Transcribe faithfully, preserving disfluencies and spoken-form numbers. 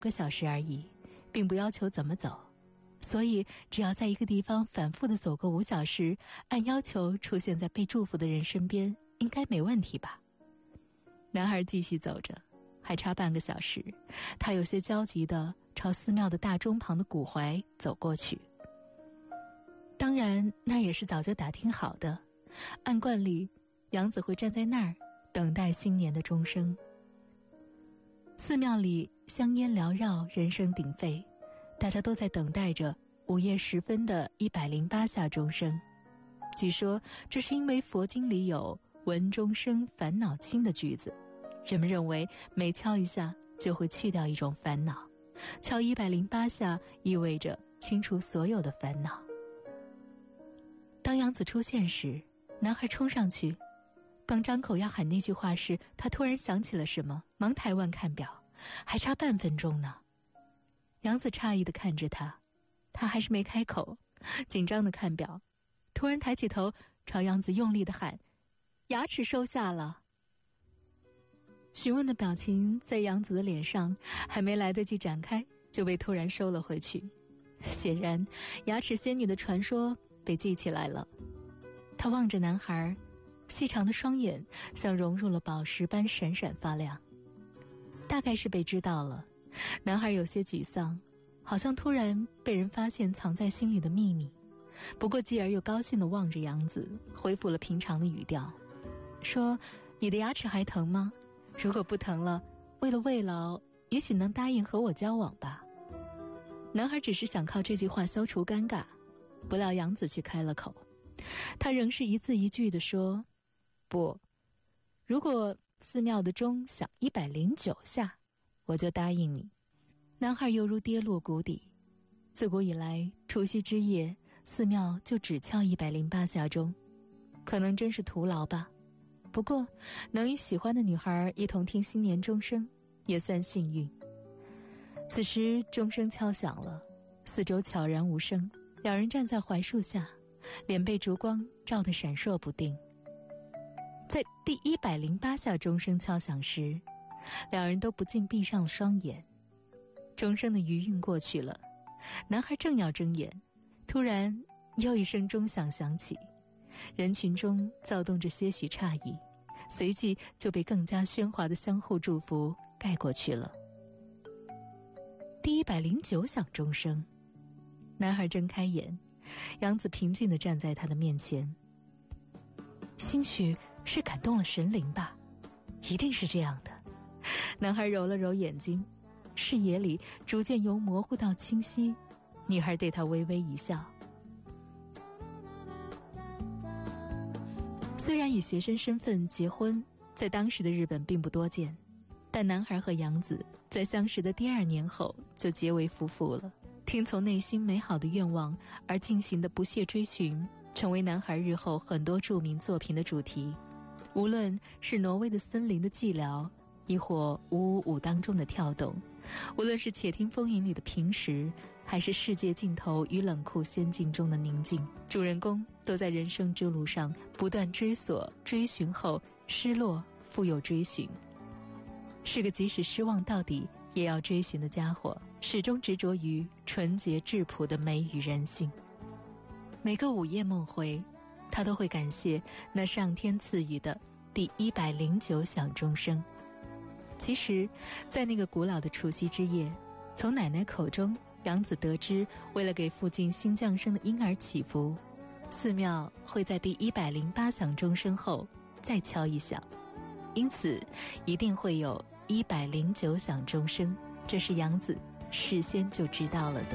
个小时而已，并不要求怎么走，所以只要在一个地方反复地走个五小时，按要求出现在被祝福的人身边，应该没问题吧。男孩继续走着，还差半个小时，他有些焦急地朝寺庙的大钟旁的古槐走过去。当然那也是早就打听好的，按惯例杨子会站在那儿等待新年的钟声。寺庙里香烟缭绕，人声鼎沸，大家都在等待着午夜时分的一百零八下钟声。据说这是因为佛经里有闻钟声烦恼轻的句子，人们认为每敲一下就会去掉一种烦恼，敲一百零八下意味着清除所有的烦恼。当杨子出现时，男孩冲上去，刚张口要喊那句话时，他突然想起了什么，忙抬腕看表，还差半分钟呢。杨子诧异地看着他，他还是没开口，紧张地看表，突然抬起头朝杨子用力地喊：牙齿收下了。询问的表情在杨子的脸上还没来得及展开，就被突然收了回去。显然牙齿仙女的传说被记起来了。他望着男孩，细长的双眼像融入了宝石般闪闪发亮。大概是被知道了，男孩有些沮丧，好像突然被人发现藏在心里的秘密。不过继而又高兴地望着杨子，恢复了平常的语调，说：你的牙齿还疼吗？如果不疼了，为了慰劳，也许能答应和我交往吧。男孩只是想靠这句话消除尴尬，不料杨子却开了口，他仍是一字一句地说：不，如果寺庙的钟响一百零九下，我就答应你。男孩犹如跌落谷底，自古以来除夕之夜寺庙就只敲一百零八下钟，可能真是徒劳吧。不过能与喜欢的女孩一同听新年钟声也算幸运。此时钟声敲响了，四周悄然无声，两人站在槐树下，脸被烛光照得闪烁不定。在第一百零八下钟声敲响时，两人都不禁闭上了双眼。钟声的余韵过去了，男孩正要睁眼，突然又一声钟响响起，人群中躁动着些许诧异，随即就被更加喧哗的相互祝福盖过去了。第一百零九响钟声，男孩睁开眼，杨子平静地站在他的面前。兴许是感动了神灵吧，一定是这样的。男孩揉了揉眼睛，视野里逐渐由模糊到清晰。女孩对他微微一笑。虽然以学生身份结婚在当时的日本并不多见，但男孩和杨子在相识的第二年后就结为夫妇了。听从内心美好的愿望而进行的不懈追寻，成为男孩日后很多著名作品的主题。无论是挪威的森林的寂寥，亦或五五五当中的跳动，无论是且听风云里的平实，还是世界尽头与冷酷仙境中的宁静，主人公都在人生之路上不断追索追寻后失落，复又追寻，是个即使失望到底也要追寻的家伙，始终执着于纯洁质朴的美与人性。每个午夜梦回，他都会感谢那上天赐予的第一百零九响钟声。其实在那个古老的除夕之夜，从奶奶口中杨子得知，为了给附近新降生的婴儿祈福，寺庙会在第一百零八响钟声后再敲一响，因此一定会有一百零九响钟声，这是杨子事先就知道了的。